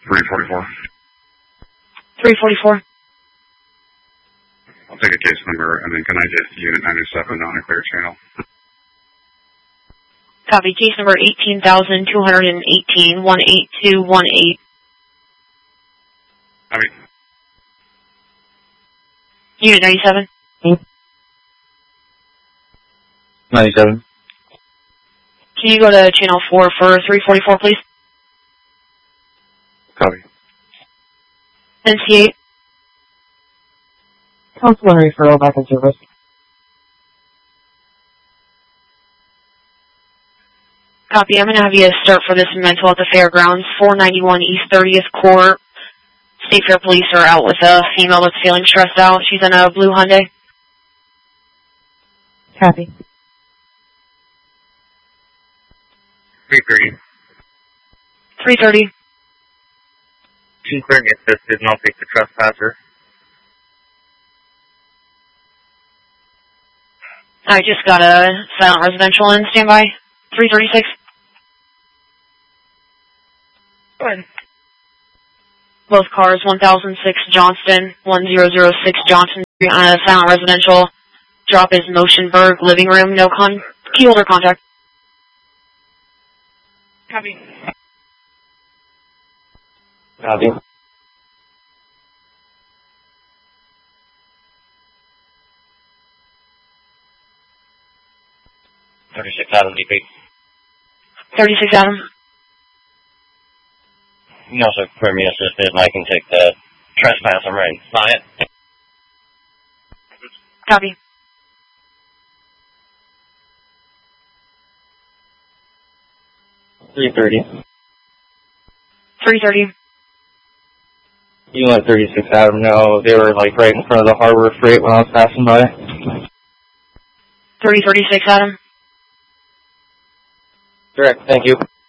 344. 344. I'll take a case number, and then can I get unit 97 on a clear channel? Copy. Case number 18,218, 18218. Copy. Unit 97. 97. Can you go to channel 4 for 344, please? Copy. NC8. Council and referral back in service. Copy. I'm going to have you start for this mental at the fairgrounds, 491 East 30th Court. State Fair Police are out with a female that's feeling stressed out. She's in a blue Hyundai. Copy. 330. 330. Team clearing assisted, and I'll take the trespasser. I just got a silent residential in standby. 336. Go ahead. Both cars, 1006 Johnston, 1006 Johnson, silent residential. Drop is Motionberg, living room, no key holder contact. Copy. Copy. Adam DP. 36 Adam. You can also clear me assisted, and I can take the trespass. I'm ready. Not it. Copy. $330. 330. You let 36 Adam know they were like right in front of the Harbor Freight when I was passing by. 336 Adam. Correct. Thank you.